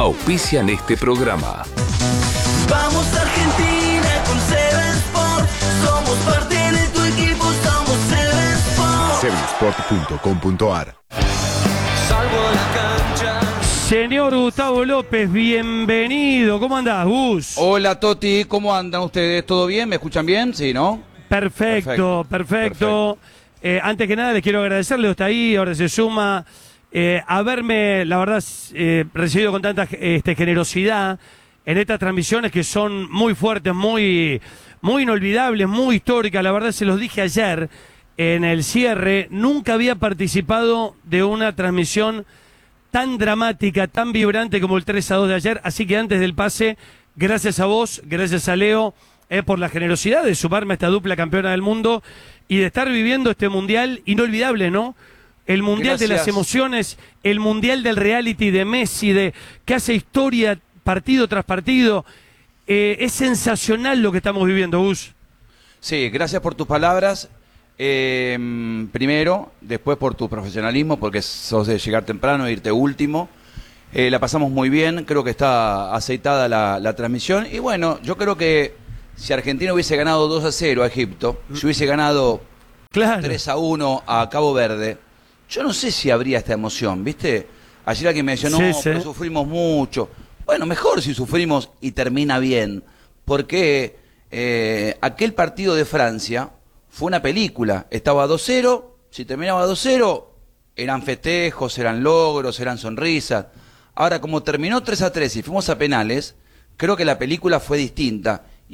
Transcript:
auspician este programa. Vamos Argentina con Seven Sport. Somos parte de tu equipo, somos Seven Sport. Sevensport.com.ar. Salvo la cancha. Señor Gustavo López, bienvenido. ¿Cómo andás, Gus? Hola, Toti. ¿Cómo andan ustedes? ¿Todo bien? ¿Me escuchan bien? Sí, ¿no? Perfecto. Antes que nada, les quiero agradecerle, está ahí, ahora se suma, haberme, la verdad, recibido con tanta generosidad en estas transmisiones que son muy fuertes, muy inolvidables, muy históricas. La verdad, se los dije ayer en el cierre, nunca había participado de una transmisión tan dramática, tan vibrante como el 3-2 de ayer, así que antes del pase, gracias a vos, gracias a Leo, por la generosidad de sumarme a esta dupla campeona del mundo y de estar viviendo este mundial inolvidable, ¿no? El mundial de las emociones, el mundial del reality de Messi, que hace historia partido tras partido. Es sensacional lo que estamos viviendo, Gus. Sí, gracias por tus palabras. Primero, después por tu profesionalismo, porque sos de llegar temprano e irte último. La pasamos muy bien, creo que está aceitada la transmisión. Y bueno, yo creo que si Argentina hubiese ganado 2-0 a Egipto, si hubiese ganado 3-1 a Cabo Verde, yo no sé si habría esta emoción, ¿viste? Ayer alguien mencionó, pero sufrimos mucho. Bueno, mejor si sufrimos y termina bien, porque aquel partido de Francia fue una película. Estaba 2-0, si terminaba 2-0, eran festejos, eran logros, eran sonrisas. Ahora, como terminó 3-3 y fuimos a penales, creo que la película fue distinta.